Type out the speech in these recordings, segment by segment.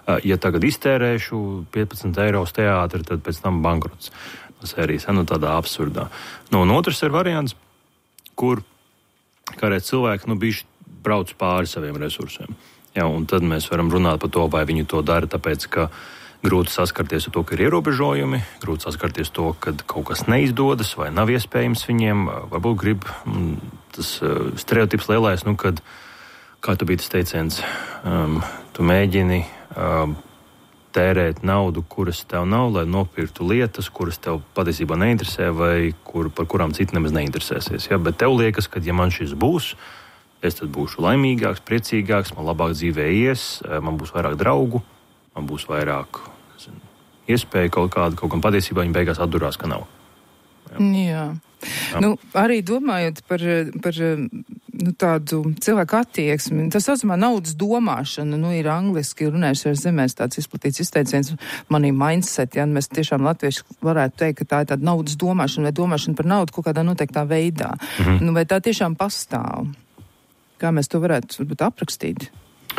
Ja tagad iztērēšu 15 eiro uz teātri, tad pēc tam bankrots. No sērijas, tādā absurdā. Un otrs ir variants, kur kādreiz cilvēki, bišķi brauc pāri saviem resursiem. Un tad mēs varam runāt par to, vai viņi to dara, tāpēc, ka grūti saskarties ar to, ka ir ierobežojumi, grūti saskarties to, ka kaut kas neizdodas vai nav iespējams viņiem, varbūt grib tas stereotips lielais, kad, kā tu bija tas teiciens, tu mēģini tērēt naudu, kuras tev nav, lai nopirktu lietas, kuras tev patiesībā neinteresē vai par kurām citi nemaz neinteresēsies. Ja? Bet tev liekas, ka ja man šis būs, es tad būšu laimīgāks, priecīgāks, man labāk dzīvē ies, man būs vairāk draugu, man būs vairāk iespēju kaut kam patiesībā viņa beigās atdurās, ka nav. Jā. Arī domājot par tādu cilvēku attieksmi, tas saucamā naudas domāšana, ir angliski runājušajās zemēs tāds izplatīts izteiciens, money mindset, ja, mēs tiešām latvieši varētu teikt, ka tā ir tāda naudas domāšana vai domāšana par naudu kaut kādā noteiktā veidā. Vai tā tiešām pastāv? Kā mēs to varētu varbūt aprakstīt?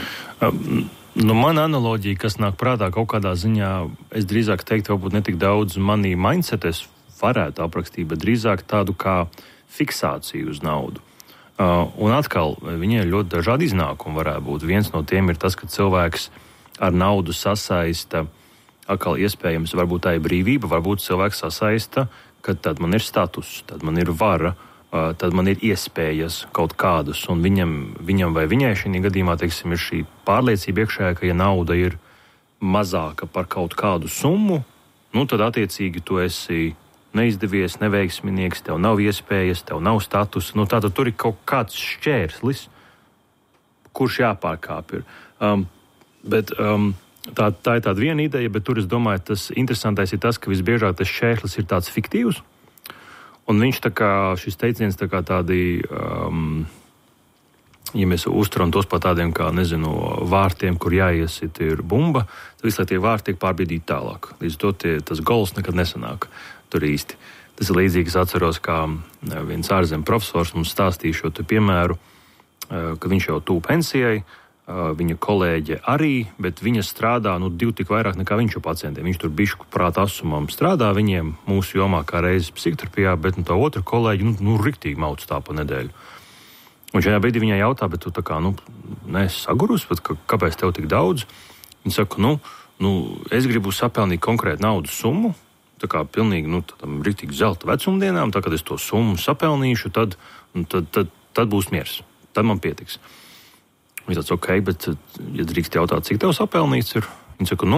Mana analoģija, kas nāk prātā kaut kādā ziņā, es drīzāk teiktu, varbūt ne tik daudz money mindset es varētu aprakstīt, bet drīzāk tādu kā fiksāciju uz naudu. Un atkal, viņai ļoti dažādi iznākumi varētu būt. Viens no tiem ir tas, ka cilvēks ar naudu sasaista, atkal iespējams, varbūt tā ir brīvība, varbūt cilvēks sasaista, ka tad man ir status, tad man ir vara, tad man ir iespējas kaut kādas, un viņam vai viņai šī gadījumā, teiksim, ir šī pārliecība iekšējā, ka ja nauda ir mazāka par kaut kādu summu, tad attiecīgi tu esi neizdevies, neveiksminieks, tev nav iespējas, tev nav status, tātad tur ir kaut kāds šķērslis, kurš jāpārkāp ir. Tā ir tāda viena ideja, bet tur es domāju, tas interesantais ir tas, ka visbiežāk tas šķērslis ir tāds fiktīvs, un viņš šis teiciens tādi, ja mēs uzturam tos par tādiem kā, vārtiem, kur jāiesit ir bumba, tad visu, lai tie vārti tiek pārbīdīti tālāk. Līdz to tas gols nekad nesanāk tur īsti. Tas ir līdzīgi, es atceros, kā viens ārzemju profesors mums stāstīja šo te piemēru, ka viņš jau tuvu pensijai, viņa kolēģe arī, bet viņa strādā, 2 tik vairāk nekā viņš jau pacientiem. Viņš tur bišku prāta asumam strādā viņiem mūsu jomā kā reizes psihoterapijā, bet tā otra kolēģi, riktīgi mauc tā pa nedēļu. Un šajā brīdī viņai jautā, bet tu neesi sagurus, bet kāpēc tev tik daudz? Viņa saka, es gribu sapelnīt konkrētu naudas summu, tā kā pilnīgi, tādam riktīgi zelta vecumdienām, tā kad es to summu sapelnīšu, tad būs miers, tad man pietiks. Viņa tāds, ok, bet, ja drīkst jautāt, cik tev sapelnīts ir? Viņa saka,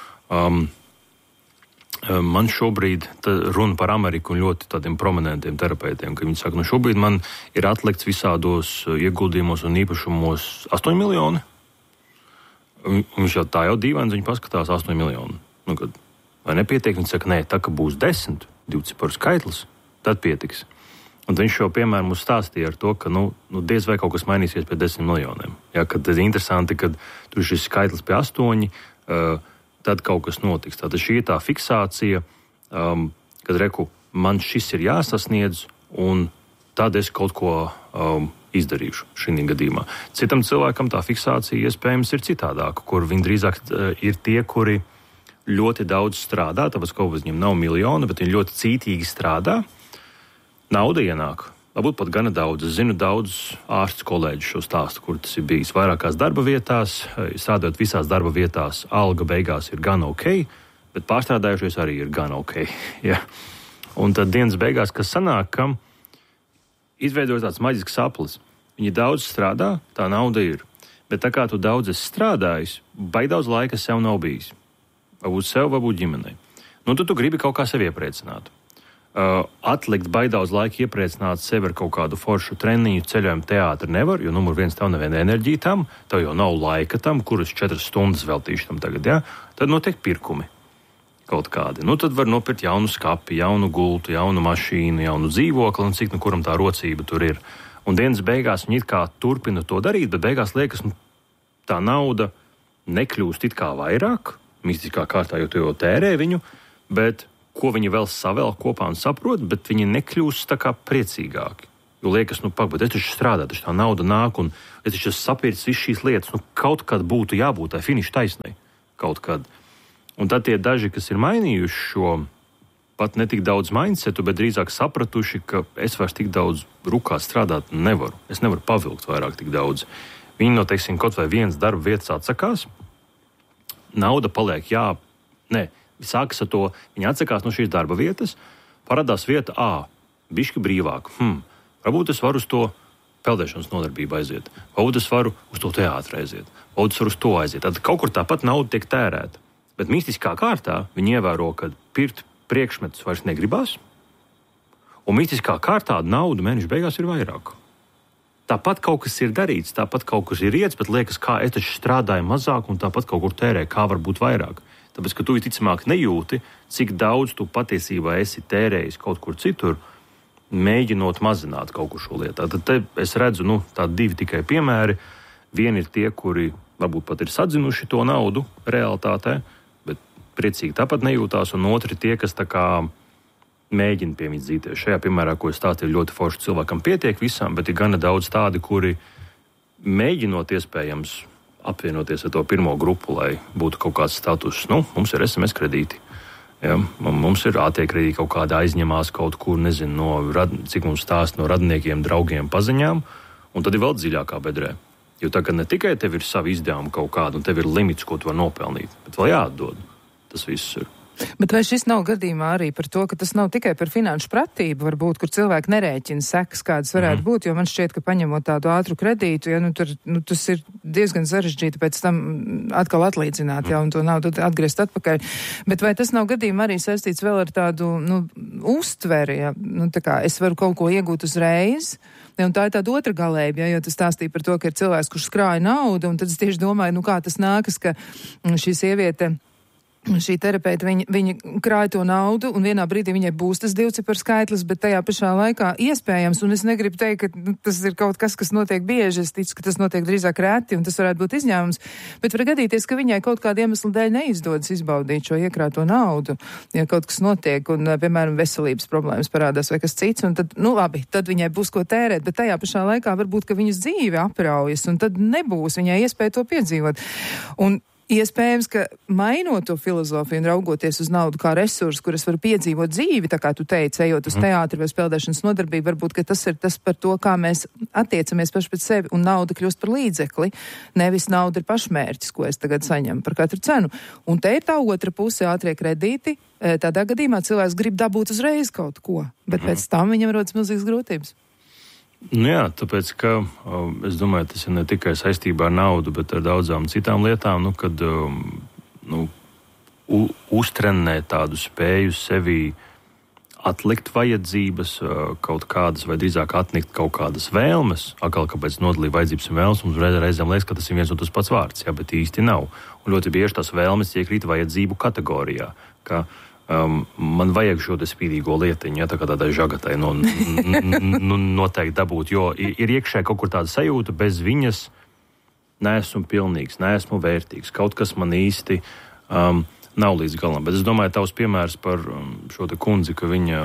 man šobrīd runa par Ameriku un ļoti tādiem prominentiem terapeitiem, ka viņi saka, šobrīd man ir atlikts visādos ieguldījumos un īpašumos 8 miljoni. Un viņš jau tā jau dīvaini, viņi paskatās 8 miljoni. Vai nepietiek? Viņi saka, nē, tā ka būs 10, 2 skaitlis, tad pietiks. Un viņš šo piemēru mums stāstīja ar to, ka diez vai kaut kas mainīsies pie 10 miljoniem. Ja, kad tas ir interesanti, kad tur ir šis skaitlis pie 8, tad kaut kas notiks. Tātad šī ir tā fiksācija, kad man šis ir jāsasniedz, un tad es kaut ko izdarīšu šī gadījumā. Citam cilvēkam tā fiksācija iespējams ir citādāka, kur viņi drīzāk ir tie, kuri ļoti daudz strādā, tāpēc kaut kas viņam nav miljoni, bet viņi ļoti cītīgi strādā. Nauda ienāk, varbūt pat gana daudz. Es zinu daudz ārstu kolēģu šo stāstu, kur tas ir bijis vairākās darba vietās, strādājot visās darba vietās, alga beigās ir gan ok, bet pārstrādājušies arī ir gan ok. Ja. Un tad dienas beigās, kas sanāk, ka izveidojas tāds maģisks saplis. Viņi daudz strādā, tā nauda ir. Bet tā kā tu daudz esi strādājis, baigi daudz laika sev nav bijis. Varbūt sev, varbūt ģimenei. Tad tu gribi kaut kā sevi iepriecināt. Atlikt baigi daudz laika iepriecināt sevi ar kaut kādu foršu treniņu, ceļojumu, teātri nevar, jo numur 1 tev neviena enerģija tam, tev jau nav laika tam, kuras 4 stundas veltīšu tam tagad, ja? Tad notiek pirkumi kaut kādi. Tad var nopirkt jaunu skapi, jaunu gultu, jaunu mašīnu, jaunu dzīvokli, un cik kuram tā rocība tur ir. Un dienas beigās viņi it kā turpina to darīt, bet beigās liekas, tā nauda nekļūst it kā vairāk, mistiskā kārtā, jo tu jau tērē viņu, bet ko viņi vēl savēl kopā un saprot, bet viņi nekļūst tā kā priecīgāki. Jo liekas, bet es taču strādāju, taču tā nauda nāk, un es taču esmu sapircis visu šīs lietas, kaut kad būtu jābūt tai finiša taisnai. kaut kad. Un tad tie daži, kas ir mainījuši šo pat ne tik daudz mindsetu, bet drīzāk sapratuši, ka es vairs tik daudz rukā strādāt nevaru. Es nevaru pavilkt vairāk tik daudz. Viņi no, teiksim, kaut vai vienas darba vietas atsakās, nauda paliek, sākas ar to, viņi atsakās no šīs darba vietas, parādās vieta, bišķi brīvāk, varbūt es varu uz to peldēšanas nodarbību aiziet, varbūt es varu uz to teātru aiziet, varbūt es varu uz to aiziet. Tad kaut kur tāpat nauda tiek tērēta. Bet mistiskā kārtā viņi ievēro, ka pirkt priekšmetus vairs negribās, un mistiskā kārtā nauda mēneša beigās ir vairāk. Tāpat kaut kas ir darīts, tāpat kaut kas ir iets, bet liekas, kā es taču strādāju mazāk un tāpat kaut kur tērēju, kā var būt vairāk. Tāpēc, ka tu visticamāk nejūti, cik daudz tu patiesībā esi tērējis kaut kur citur, mēģinot mazināt kaut ko šo lietu. Tad te es redzu, tādi divi tikai piemēri. Vieni ir tie, kuri varbūt pat ir sadzinuši to naudu realitātē, bet priecīgi tāpat nejūtās, un otri tie, kas tā kā mēģina pie viņas dzīties. Šajā piemērā, ko es stāstīju, ļoti forši cilvēkam pietiek visam, bet ir gana daudz tādi, kuri mēģinot iespējams apvienoties ar to pirmo grupu, lai būtu kaut kāds status. Mums ir SMS kredīti. Ja, mums ir AT kredīti, kaut kāda aizņemās kaut kur, nezinu, cik mums stāst no radiniekiem, draugiem, paziņām, un tad ir vēl dziļākā bedrē. Jo tā, ka ne tikai tev ir savi izdevumi kaut kādi, un tev ir limits, ko tu vari nopelnīt, bet vēl jāatdod. Tas viss ir. Bet vai šis nav gadījumā arī par to, ka tas nav tikai par finanšu pratību, varbūt, kur cilvēki nerēķina sekas, kādas varētu būt, jo man šķiet, ka paņemot tādu ātru kredītu, tas ir diezgan sarežģīti pēc tam atkal atlīdzināt, un to naudu atgriezt atpakaļ. Bet vai tas nav gadījumā arī saistīts vēl ar tādu, uztveri, tā kā es varu kaut ko iegūt uzreiz, un tā ir tāda otra galējība, jo tas stāstīja par to, ka ir cilvēks, kurš krāja naudu, un tad es tieši domāju, kā tas nākas, ka šī sieviete, šī terapeita, viņa krāja to naudu, un vienā brīdī viņai būs tas divciparu skaitlis, bet tajā pašā laikā iespējams, un es negribu teikt, ka tas ir kaut kas, kas notiek bieži, es ticu, ka tas notiek drīzāk reti, un tas varētu būt izņēmums, bet var gadīties, ka viņai kaut kāda iemesla dēļ neizdodas izbaudīt šo iekrāto naudu, ja kaut kas notiek, un, piemēram, veselības problēmas parādās vai kas cits, un tad, labi, tad viņai būs ko tērēt, bet tajā pašā laikā varbūt, ka viņas dzīve apraujas, un tad nebūs viņai iespēja to piedzīvot. Un iespējams, ka mainot to filozofiju un raugoties uz naudu kā resursu, kuras var piedzīvot dzīvi, tā kā tu teici, ejot uz teātri vai peldēšanas nodarbību, varbūt, ka tas ir tas par to, kā mēs attiecamies paši pret sevi, un nauda kļūst par līdzekli, nevis nauda ir pašmērķis, ko es tagad saņemu par katru cenu. Un te ir tā otra puse, ātrie kredīti, tādā gadījumā cilvēks grib dabūt uzreiz kaut ko, bet pēc tam viņam rodas milzīgas grūtības. Jā, tāpēc, ka es domāju, tas ir ne tikai saistībā ar naudu, bet ar daudzām citām lietām, kad uztrenēt tādu spēju sevi atlikt vajadzības kaut kādas, vai drīzāk atlikt kaut kādas vēlmes, atkal, kāpēc nodalīja vajadzības un vēlmes, mums reizēm liekas, ka tas ir viens un tas pats vārds, bet īsti nav. Un ļoti bieži tās vēlmes iekrīt vajadzību kategorijā, ka man vajag šo spīdīgo lietiņu, tā kā tādai žagatai noteikti dabūt, jo ir iekšēji kaut kur tāda sajūta, bez viņas neesmu pilnīgs, neesmu vērtīgs, kaut kas man īsti nav līdz galam. Bet es domāju, tavs piemērs par šo te kundzi, ka viņa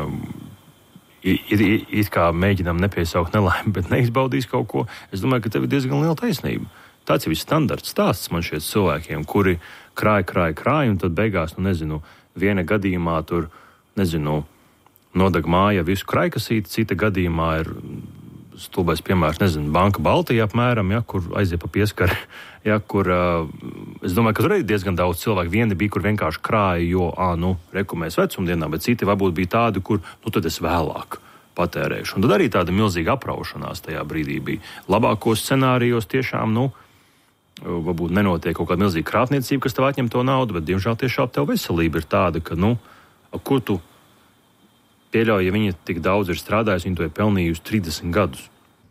it kā mēģinām nepiesaukt nelaimi, bet neizbaudīs kaut ko, es domāju, ka tev ir diezgan liela taisnība. Tāds ir viss standarts stāsts man šeit cilvēkiem, kuri krāj, un tad beigās, viena gadījumā tur, nodeg māja visu kraikasīti, cita gadījumā ir stulbais piemērs, Banka Baltijā apmēram, kur aiziet pa pieskari, kur, es domāju, ka tur ir diezgan daudz cilvēku. Vieni bija, kur vienkārši krāja, jo, rekumēs vecumdienā, bet citi varbūt bija tādi, kur, tad es vēlāk patērēšu. Un tad arī tāda milzīga apraušanās tajā brīdī bija. Labākos scenārijos tiešām, varbūt nenotiek kaut kāda milzīga krāpniecība, kas tev atņem to naudu, bet, diemžēl, tiešām tev veselība ir tāda, ka, kur tu pieļauj, ja viņa tik daudz ir strādājusi, viņa to ir pelnījusi 30 gadus.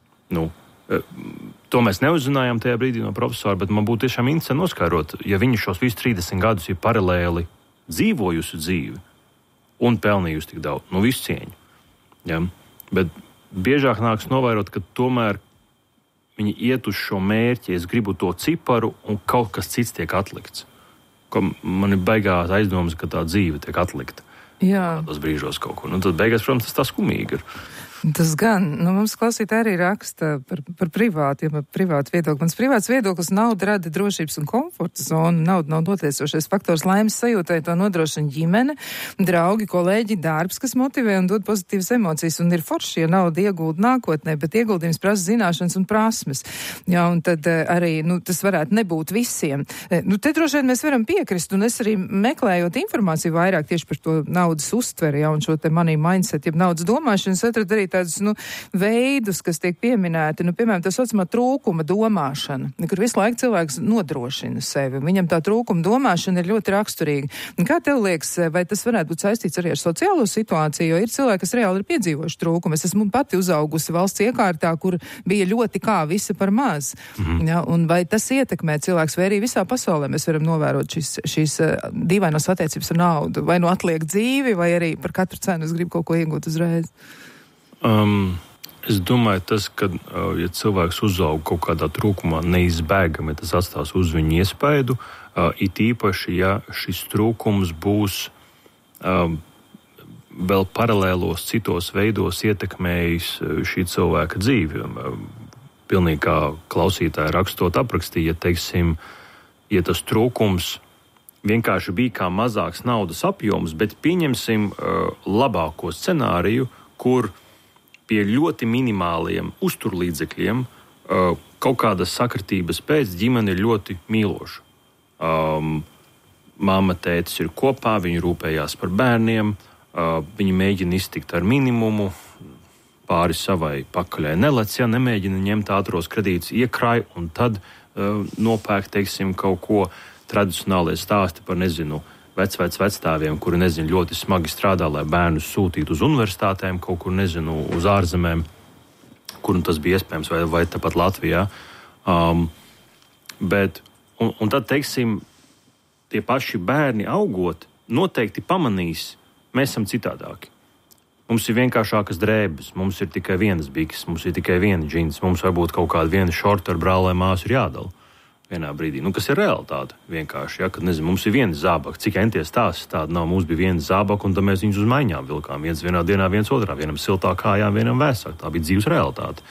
To mēs neuzzinājām tajā brīdī no profesora, bet man būtu tiešām interesanti noskaidrot, ja viņa šos visus 30 gadus ir paralēli dzīvojusi dzīvi un pelnījusi tik daudz, visu cieņu. Ja? Bet biežāk nāks novērot, ka tomēr viņi iet uz šo mērķi, es gribu to ciparu, un kaut kas cits tiek atlikts. Man ir baigās aizdomas, ka tā dzīve tiek atlikta. Jā. Tādos brīžos kaut kur. Tad beigās, protams, tas skumīgi ir. Tas gan, mums klausītāji arī raksta par privātu viedokli. Mans privāts viedoklis nauda rada drošības un komforta zonu. Nauda nav notiecošais faktors laimes sajūtai, to nodrošina ģimene, draugi, kolēģi, darbs, kas motivē un dod pozitīvas emocijas. Un ir forši, ja nauda iegulda nākotnē, bet ieguldījums prasa zināšanas un prasmes. Jā, un tad arī, tas varētu nebūt visiem. Te droši vien mēs varam piekrist, un es arī meklējot informāciju vairāk tieši par to naudas uztveri, ja, un šo te money mindset, jeb naudas domāšanas, atradu arī tādus, veidus, kas tiek pieminēti, piemēram, tā saucamā trūkuma domāšana, kur visu laiku cilvēks nodrošina sevi. Viņam tā trūkuma domāšana ir ļoti raksturīga. Un kā tev liekas, vai tas varētu būt saistīts arī ar sociālo situāciju, jo ir cilvēki, kas reāli ir piedzīvojuši trūkumu. Es esmu pati uzaugusi valsts iekārtā, kur bija ļoti visa par maz. Ja, un vai tas ietekmē cilvēks, vai arī visā pasaulē mēs varam novērot šīs dīvainos attiecības ar naudu, vai atliek dzīvi, vai arī par katru cenu es gribu kaut ko iegūt uzreiz? Es domāju, tas, ka, ja cilvēks uzaug kaut kādā trūkumā, neizbēgami tas atstās uz viņu iespaidu, it īpaši, ja šis trūkums būs vēl paralēlos citos veidos ietekmējis šī cilvēka dzīvi. Pilnīgi kā klausītāji rakstot aprakstīja, teiksim, ja tas trūkums vienkārši bija kā mazāks naudas apjoms, bet pieņemsim labāko scenāriju, kur pie ļoti minimāliem uzturlīdzekļiem kaut kādas sakritības pēc ģimene ir ļoti mīloša. Māma, tētis ir kopā, viņi rūpējās par bērniem, viņi mēģina iztikt ar minimumu, pāri savai pakaļai nelec, ja nemēģina ņemt ātros kredītus, iekrāj un tad nopērk, teiksim, kaut ko tradicionālie stāsti par, vectāviem, kuri, ļoti smagi strādā, lai bērnus sūtītu uz universitātēm, kaut kur, uz ārzemēm, kur tas bija iespējams, vai tāpat Latvijā. Un tad, teiksim, tie paši bērni augot, noteikti pamanīs, mēs esam citādāki. Mums ir vienkāršākas drēbes, mums ir tikai vienas bikses, mums ir tikai viena džins, mums varbūt kaut kāda viena šorta ar brālē māsu ir jādala. Vienā brīdī, kas ir realitāte vienkārši, ja, kad, mums ir viena zābaka, cik enties tās, tāda nav, mums bija viena zābaka, un tad mēs viņus uz maiņām vilkām, viens vienā dienā, viens otrā, vienam siltā kājām, vienam vēsāk, tā bija dzīves realitāte.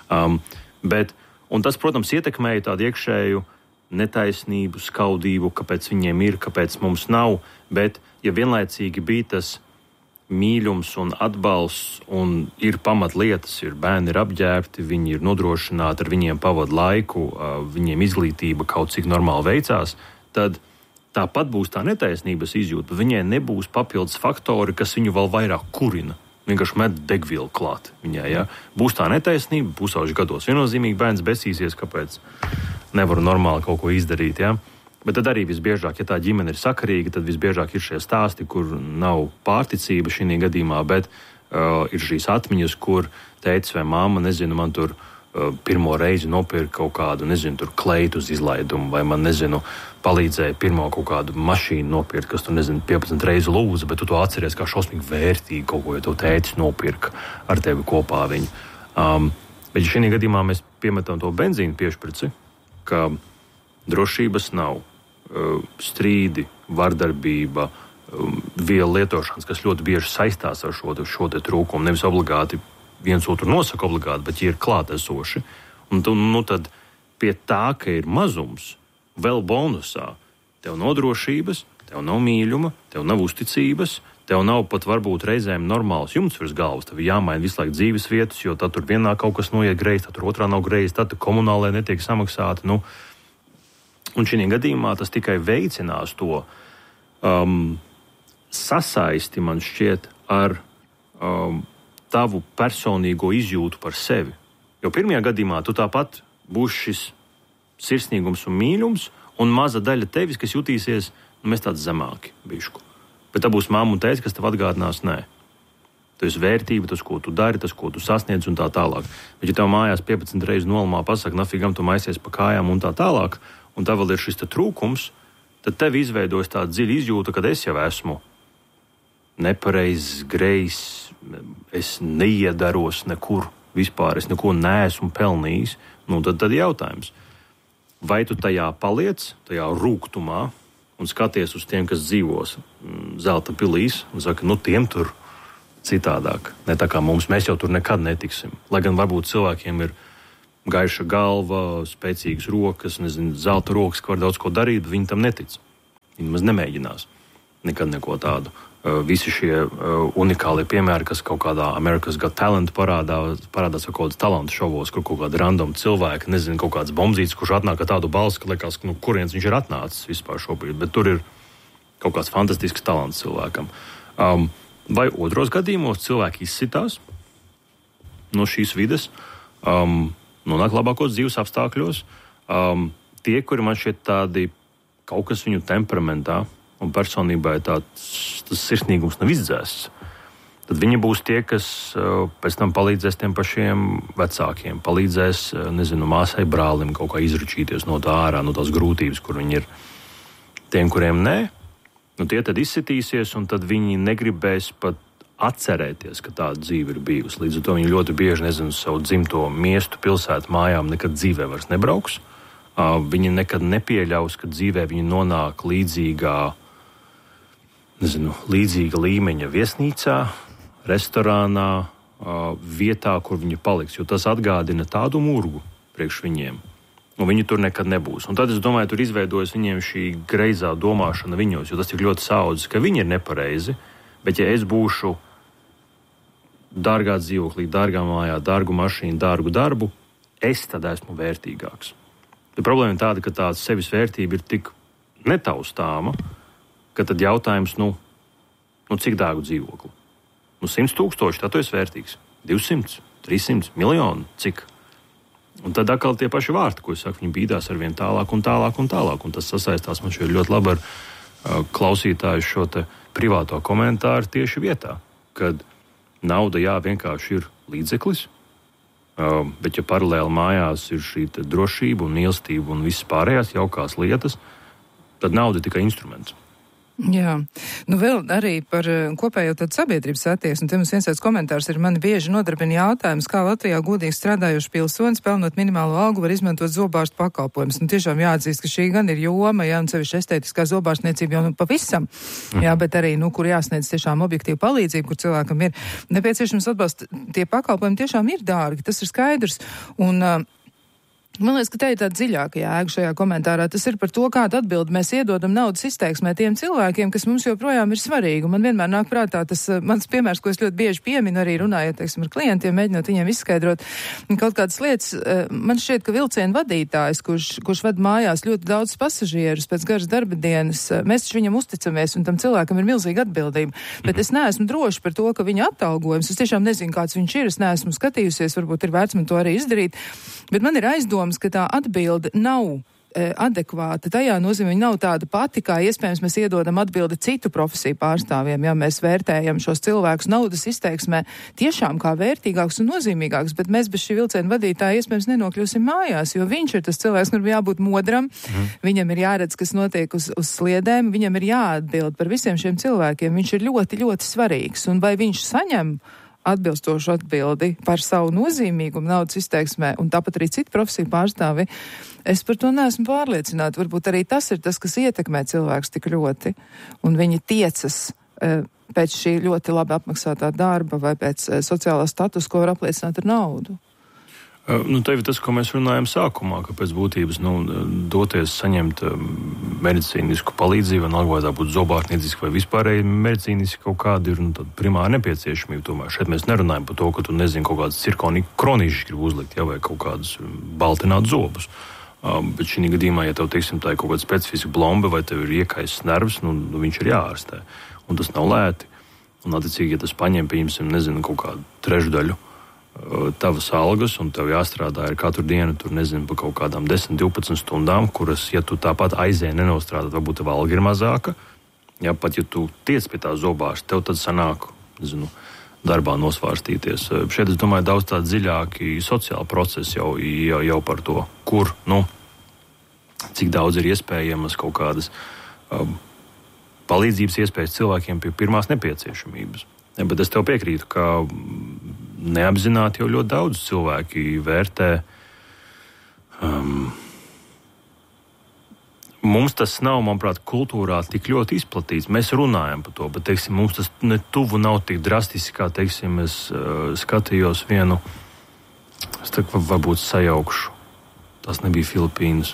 Un tas, protams, ietekmēja tādu iekšēju netaisnību, skaudību, kāpēc viņiem ir, kāpēc mums nav, bet, ja vienlaicīgi bija tas mīļums un atbalsts, un ir pamatlietas, bērni ir apģērbti, viņi ir nodrošināti, ar viņiem pavada laiku, viņiem izglītība kaut cik normāli veicās, tad tāpat būs tā netaisnības izjūta, bet viņai nebūs papildus faktori, kas viņu vēl vairāk kurina. Vienkārši met degvielu klāt viņai, ja. Būs tā netaisnība, pusauģi gados viennozīmīgi bērns besīsies, kāpēc nevaru normāli kaut ko izdarīt, ja. Bet tad arī visbiežāk, ja tā ģimene ir sakarīga, tad visbiežāk ir šie stāsti, kur nav pārticība šī gadījumā, bet ir šīs atmiņas, kur tētis vai māma, man tur pirmo reizi nopirka kaut kādu, tur kleitu uz izlaidumu, vai man, palīdzēja pirmo kaut kādu mašīnu nopirkt, kas tur, 15 reizi lūdza, bet tu to atceries kā šausmīgi vērtīgi kaut ko, ja to tētis nopirka ar tevi kopā viņu. Bet šī gadījumā mēs piemetam to benzīnu piešprici, ka drošības nav. Strīdi, vardarbība, vielu lietošanas, kas ļoti bieži saistās ar šo te trūkumu. Nevis obligāti viens otru nosaka obligāti, bet ir klātesoši. Un tad pie tā, ka ir mazums, vēl bonusā, tev nav drošības, tev nav mīļuma, tev nav uzticības, tev nav pat varbūt reizēm normāls jumts virs galvas, tev jāmaina visu laiku dzīves vietas, jo tad tur vienā kaut kas noiet greizi, tad tur otrā nav greizi, tad komunālē netiek samaksāti, Un šī gadījumā tas tikai veicinās to sasaisti, man šķiet, ar tavu personīgo izjūtu par sevi. Jo pirmajā gadījumā tu tāpat būs šis sirsnīgums un mīļums, un maza daļa tevis, kas jutīsies, mēs tāds zemāki bišku. Bet tā būs mamma un tētis, kas tev atgādinās, nē. Tu esi vērtība, tas, ko tu dari, tas, ko tu sasniedz un tā tālāk. Bet ja tev mājās 15 reizes nolamā pasaka, nafigam tu maisies pa kājām un tā tālāk, un tā vēl ir šis trūkums, tad tev izveidojas tāda dziļa izjūta, kad es jau esmu nepareizs, grejs, es neiedaros nekur vispār, es neko neesmu pelnījis. Tad jautājums, vai tu tajā paliec, tajā rūgtumā, un skaties uz tiem, kas dzīvos zelta pilīs, un saka, tiem tur citādāk. Ne tā kā mums, mēs jau tur nekad netiksim. Lai gan varbūt cilvēkiem ir gaiša galva, spēcīgas rokas, nezinu, zelta rokas, ka var daudz ko darīt, viņi tam netic. Viņi maz nemēģinās nekad neko tādu. Visi šie unikālie piemēri, kas kaut kādā America's Got Talent parādās kaut kādas talantu šovos, kur kaut kāda random cilvēka, nezinu, kaut kāds bombzīts, kurš atnāk ar tādu balsi, ka liekas, ka kurienes viņš ir atnācis vispār šobrīd, bet tur ir kaut kāds fantastisks talants cilvēkam. Vai otros gadījumos cilvēki izsitās no šīs vides, nonāk labākos dzīves apstākļos, tie, kuri man šķiet tādi kaut kas viņu temperamentā un personībā ir tas sirsnīgums nav izdzēsts, tad viņi būs tie, kas pēc tam palīdzēs tiem pašiem vecākiem, palīdzēs, nezinu, māsai, brālim kaut kā izručīties no tā ārā, no tās grūtības, kur viņi ir. Tiem, kuriem nē, tie tad izsitīsies, un tad viņi negribēs pat atcerēties, ka tāda dzīve ir bijusi. Līdz ar to viņi ļoti bieži, nezinu, savu dzimto miestu, pilsētu, mājām nekad dzīvē vairs nebrauks. Viņi nekad nepieļaus, ka dzīvē viņi nonāk līdzīga līmeņa viesnīcā, restorānā, vietā, kur viņi paliks, jo tas atgādina tādu murgu priekš viņiem. Un viņi tur nekad nebūs. Un tad, es domāju, tur izveidojas viņiem šī greizā domāšana viņos, jo tas tik ļoti saudzis, ka viņi ir nepareizi, bet ja es būšu dārgā dzīvoklī, dārgā mājā, dārgu mašīnu, dārgu darbu, es tad esmu vērtīgāks. Bet problēma ir tāda, ka tā sevis vērtība ir tik netaustāma, ka tad jautājums, cik dārgu dzīvokli? 100,000, tā tu esi vērtīgs. 200, 300, miljoni, cik? Un tad atkal tie paši vārti, ko es saku, viņi bīdās ar vien tālāk un tālāk un tālāk. Un tas sasaistās man šeit ļoti labi ar klausītāju šo te privāto komentāru tieši vietā, kad nauda, jā, vienkārši ir līdzeklis, bet ja paralēli mājās ir šī drošība un mīlestība un visas pārējās jaukās lietas, tad nauda ir tikai instruments. Jā, vēl arī par kopējo tādu sabiedrības attieksmi. Te mums viens tāds komentārs ir, mani bieži nodarbina jautājums, kā Latvijā godīgi strādājuši pilsonis, pelnot minimālo algu, var izmantot zobārstu pakalpojumus. Tiešām jāatzīst, ka šī gan ir joma, un sevišķi estētiskā zobārstniecība jau pavisam, bet arī, kur jāsniedz tiešām objektīva palīdzība, kur cilvēkam ir nepieciešams atbalsts, tie pakalpojumi tiešām ir dārgi, tas ir skaidrs. Un man liekas, ka te ir tāda dziļāka jēga šajā komentārā. Tas ir par to, kādu atbildi mēs iedodam naudas izteiksmē tiem cilvēkiem, kas mums joprojām ir svarīgi. Man vienmēr nāk prātā tas mans piemērs, ko es ļoti bieži pieminu, arī runājot, ar klientiem, mēģinot viņiem izskaidrot kaut kādas lietas. Man šķiet, ka vilcienu vadītājs, kurš ved mājās ļoti daudz pasažierus pēc garas darba dienas, mēs taču viņam uzticamies, un tam cilvēkam ir milzīga atbildība. Bet es neesmu droši par to, ka viņa atalgojums, es tiešām nezinu, kāds viņš ir, es neesmu skatījusies, varbūt ir vērts man to arī izdarīt, bet man ir aizdomas, ka tā atbilde nav adekvāta. Tajā nozīmē, viņa nav tāda pati, kā iespējams mēs iedodam atbildi citu profesiju pārstāvjiem, ja mēs vērtējam šos cilvēkus naudas izteiksmē tiešām kā vērtīgāks un nozīmīgāks, bet mēs bez šī vilciena vadītāja iespējams nenokļūsim mājās, jo viņš ir tas cilvēks, kuram jābūt modram, viņam ir jāredz, kas notiek uz sliedēm, viņam ir jāatbild par visiem šiem cilvēkiem, viņš ir ļoti, ļoti svarīgs, un vai viņš saņem atbilstošu atbildi par savu nozīmīgumu naudas izteiksmē, un tāpat arī citu profesiju pārstāvi, es par to neesmu pārliecināta. Varbūt arī tas ir tas, kas ietekmē cilvēks tik ļoti, un viņi tiecas pēc šī ļoti labi apmaksātā darba vai pēc sociālā status, ko var apliecināt ar naudu. Tev ir tas, ko mēs runājam sākumā, ka pēc būtības doties saņemt medicīnisku palīdzību, vienalga vai tā būtu zobārstnieciska vai vispārēji medicīniski kaut kāda ir primāra nepieciešamība. Tomēr šeit mēs nerunājam par to, ka tu nezini kaut kādas cirkonī kronīšas grib uzlikt, vai kaut kādus baltināt zobus. Bet šī gadījumā, ja tev, teiksim, tā ir kaut kāda specifiska blomba vai tev ir iekaisis nervs, viņš ir jāārstē. Un tas nav lēti. Un attiecīgi, ja tas paņem, pieņemsim, kaut kādu trešdaļu tavas algas, un tev jāstrādā ir katru dienu, tur nezinu, pa kaut kādām 10-12 stundām, kuras, ja tu tāpat aizēji nenostrādāt, varbūt tev alga ir mazāka. Ja pat, ja tu tiec pie tā zobārsta, tev tad sanāk, darbā nosvārstīties. Šeit, es domāju, daudz tādi dziļāki sociāli procesi jau par to, kur, cik daudz ir iespējamas kaut kādas palīdzības iespējas cilvēkiem pie pirmās nepieciešamības. Ja, bet es tev piekrītu, ka neapzināti jau ļoti daudz cilvēki vērtē Mums tas nav, manuprāt, kultūrā tik ļoti izplatīts. Mēs runājam par to, bet, teiksim, mums tas ne tuvu nav tik drastiski, kā, teiksim, es skatījos vienu, es tagad varbūt sajaukšu. Tas nebija Filipīnas.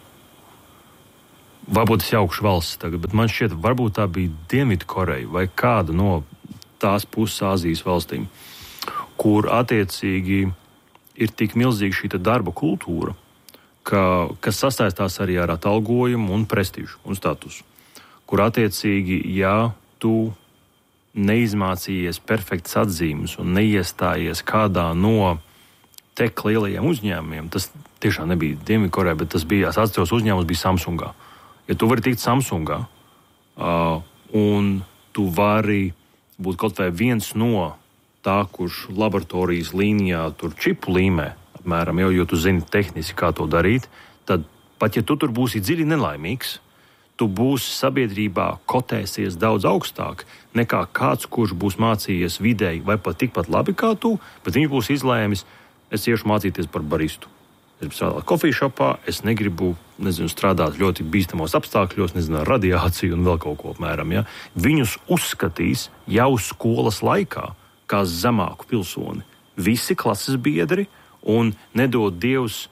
Varbūt es jaukšu valsts tagad, bet man šķiet, varbūt tā bija Dienvidkoreja vai kāda no tās puses Āzijas valstīm, kur attiecīgi ir tik milzīga šī darba kultūra, kas sasaistās arī ar atalgojumu un prestižu un statusu, kur attiecīgi, ja tu neizmācījies perfektas atzīmes un neiestājies kādā no tek lielajiem uzņēmumiem, tas tiešām nebija Dienvidkoreja, bet tas bija, es atceros, uzņēmums bija Samsungā. Ja tu vari tikt Samsungā un tu vari būt kaut vai viens no tā, kurš laboratorijas līnijā tur čipu līmē, apmēram, jo tu zini tehniski, kā to darīt, tad pat ja tu tur būsi dziļi nelaimīgs, tu būsi sabiedrībā kotēsies daudz augstāk nekā kāds, kurš būs mācījies vidēji vai pat tikpat labi kā tu, bet viņš būs izlēmis, es iešu mācīties par baristu. Es gribu strādāt kofīšopā, es negribu, strādāt ļoti bīstamos apstākļos, ar radiāciju un vēl kaut ko apmēram. Ja? Viņus uzskatīs jau skolas laikā kā zemāku pilsoni. Visi klases biedri un nedod Dievs,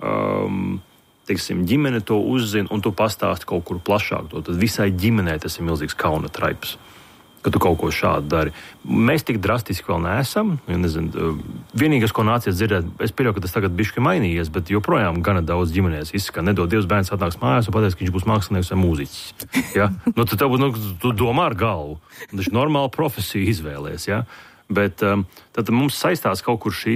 ģimene to uzzina un tu pastāsti kaut kur plašāk to. Tad visai ģimenei tas ir milzīgs kauna traips, ka tu kaut ko šādu dari. Mēs tik drastiski vēl neesam. Vienīgais, ko nācies dzirdēt, es pieļauju, ka tas tagad bišķi mainījies, bet joprojām gana daudz ģimenēs izsaka, nedod Dievs bērns atnāks mājās un pateiks, ka viņš būs mākslinieks vai mūziķis. Ja? Tu domā ar galvu. Tas ir normāla profesija izvēlēs. Ja? Bet tad mums saistās kaut kur šī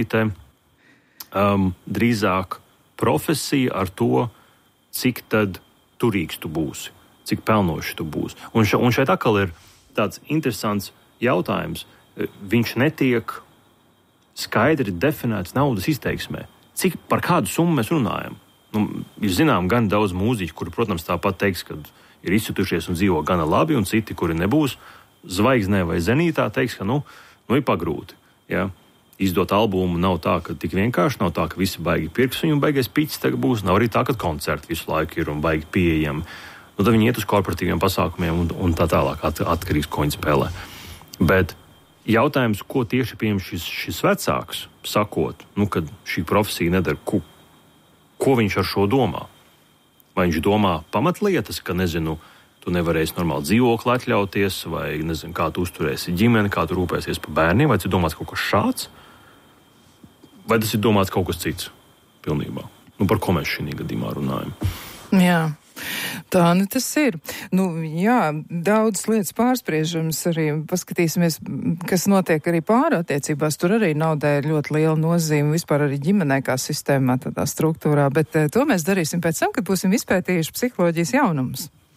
drīzāk profesija ar to, cik tad turīgs tu būsi, cik pelnošs tu būsi. Un šeit atkal ir tāds interesants jautājums. Viņš netiek skaidri definēts naudas izteiksmē. Par kādu summu mēs runājam? Ir zinām gan daudz mūziķu, kuri, protams, tāpat teiks, ka ir izcitušies un dzīvo gana labi, un citi, kuri nebūs zvaigznē vai zenītā, teiks, ka ir pagrūti. Ja? Izdot albumu nav tā, ka tik vienkārši, nav tā, ka visi baigi pirks viņu un baigais piķis tagad būs. Nav arī tā, ka koncerti visu laiku ir un baigi pieejami. Tad viņi iet uz korporatīviem pasākumiem un tā tālāk atkarīgs, ko viņi spēlē. Bet jautājums, ko tieši pieņem šis vecāks, sakot, kad šī profesija nedara, ko viņš ar šo domā? Vai viņš domā pamatlietas, ka, tu nevarēsi normāli dzīvokli atļauties, vai, kā tu uzturēsi ģimeni, kā tu rūpēsies par bērniem, vai tas ir domāts kaut kas šāds? Vai tas ir domāts kaut kas cits pilnībā? Par ko mēs šī gadījumā runājam? Jā. Tā tas ir. Daudz lietas pārspriežams arī. Paskatīsimies, kas notiek arī pārattiecībās. Tur arī naudai ir ļoti liela nozīme vispār arī ģimenē kā sistēmā, tādā struktūrā. Bet to mēs darīsim pēc tam, kad būsim izpētījuši psiholoģijas jaunumus.